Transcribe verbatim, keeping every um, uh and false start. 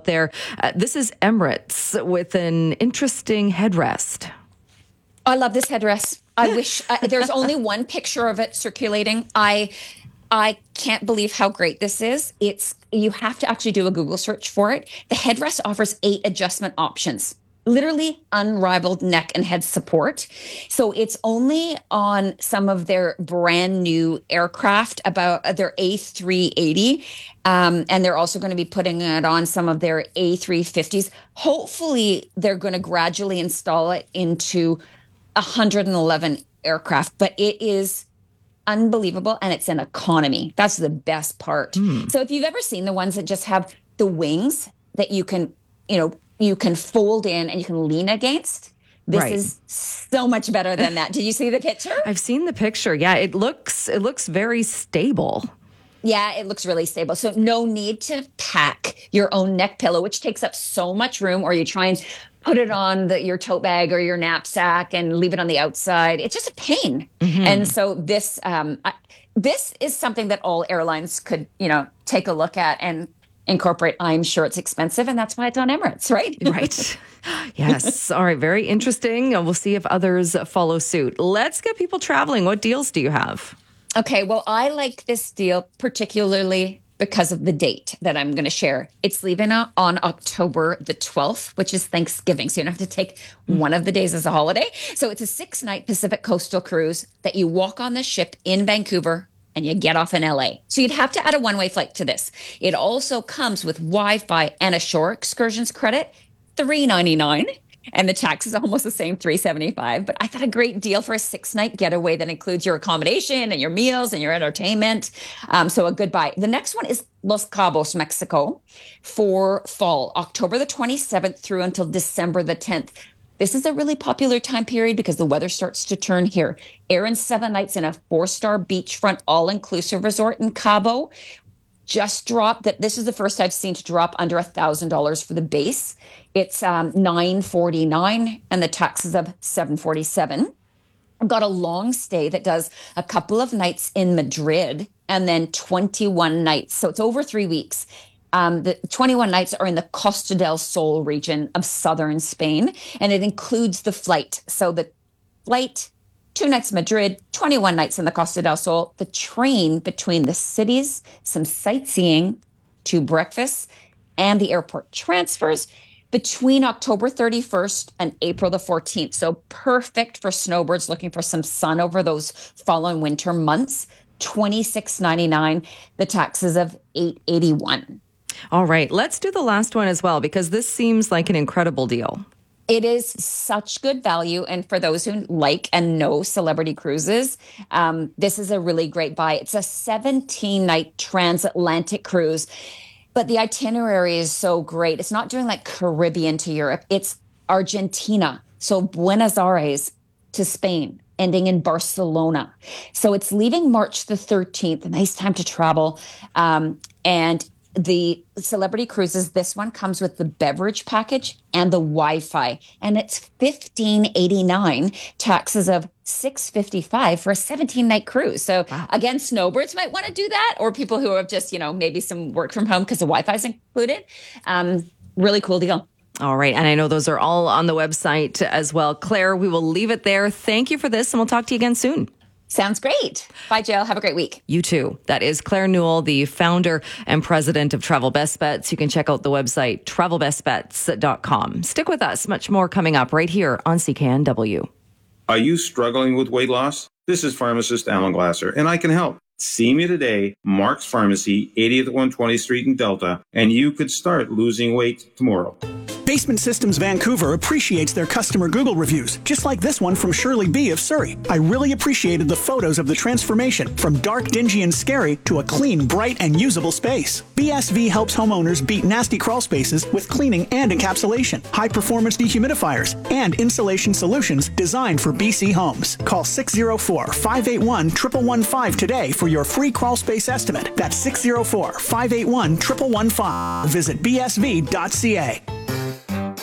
out there. Uh, this is Emirates with an interesting headrest. I love this headdress. I wish uh, there's only one picture of it circulating. I I can't believe how great this is. It's you have to actually do a Google search for it. The headrest offers eight adjustment options. Literally unrivaled neck and head support. So it's only on some of their brand new aircraft, about their A three eighty. Um, and they're also going to be putting it on some of their A three fifties. Hopefully, they're going to gradually install it into one hundred eleven aircraft. But it is unbelievable. And it's an economy. That's the best part. Mm. So if you've ever seen the ones that just have the wings that you can, you know, you can fold in and you can lean against. This right. is so much better than that. Did you see the picture? I've seen the picture. Yeah, it looks it looks very stable. Yeah, it looks really stable. So no need to pack your own neck pillow, which takes up so much room, or you try and put it on the, your tote bag or your knapsack and leave it on the outside. It's just a pain. Mm-hmm. And so this um, I, this is something that all airlines could, you know, take a look at and incorporate. I'm sure it's expensive, and that's why it's on Emirates, right? Right. Yes. All right. Very interesting. We'll see if others follow suit. Let's get people traveling. What deals do you have? Okay. Well, I like this deal particularly because of the date that I'm going to share. It's leaving on October the twelfth, which is Thanksgiving. So you don't have to take one of the days as a holiday. So it's a six-night Pacific coastal cruise that you walk on the ship in Vancouver and you get off in L A. So you'd have to add a one-way flight to this. It also comes with Wi-Fi and a shore excursions credit, three ninety-nine, and the tax is almost the same, three seventy-five. But I thought a great deal for a six-night getaway that includes your accommodation and your meals and your entertainment. Um, so a good buy. The next one is Los Cabos, Mexico, for fall, October the twenty-seventh through until December the tenth. This is a really popular time period because the weather starts to turn here. Air and seven nights in a four-star beachfront all-inclusive resort in Cabo. Just dropped that. This is the first I've seen to drop under one thousand dollars for the base. It's um, nine forty-nine and the taxes of seven forty-seven. I've got a long stay that does a couple of nights in Madrid and then twenty-one nights. So it's over three weeks. Um, the twenty-one nights are in the Costa del Sol region of southern Spain, and it includes the flight. So the flight, two nights Madrid, twenty-one nights in the Costa del Sol, the train between the cities, some sightseeing, two breakfasts, and the airport transfers between October thirty-first and April the fourteenth. So perfect for snowbirds looking for some sun over those fall and winter months. twenty-six ninety-nine, the taxes of eight eighty-one. All right, let's do the last one as well, because this seems like an incredible deal. It is such good value. And for those who like and know Celebrity Cruises, um, this is a really great buy. It's a seventeen-night transatlantic cruise, but the itinerary is so great. It's not doing like Caribbean to Europe. It's Argentina. So Buenos Aires to Spain, ending in Barcelona. So it's leaving March the thirteenth. A nice time to travel. Um, and the Celebrity Cruises, this one comes with the beverage package and the Wi-Fi, and it's fifteen eighty-nine, taxes of six fifty-five for a seventeen-night cruise. So wow. Again, snowbirds might want to do that, or people who have just, you know, maybe some work from home because the Wi-Fi is included. Um, really cool deal. All right. And I know those are all on the website as well. Claire, we will leave it there. Thank you for this, and we'll talk to you again soon. Sounds great. Bye, Jill. Have a great week. You too. That is Claire Newell, the founder and president of Travel Best Bets. You can check out the website, travel best bets dot com. Stick with us. Much more coming up right here on C K N W. Are you struggling with weight loss? This is pharmacist Alan Glasser, and I can help. See me today, Mark's Pharmacy, eightieth one hundred twentieth Street in Delta, and you could start losing weight tomorrow. Basement Systems Vancouver appreciates their customer Google reviews, just like this one from Shirley B. of Surrey. I really appreciated the photos of the transformation from dark, dingy, and scary to a clean, bright, and usable space. B S V helps homeowners beat nasty crawl spaces with cleaning and encapsulation, high-performance dehumidifiers, and insulation solutions designed for B C homes. Call six oh four, five eight one, one one one five today for your free crawl space estimate. That's six oh four, five eight one, one one one five. Visit b s v dot c a.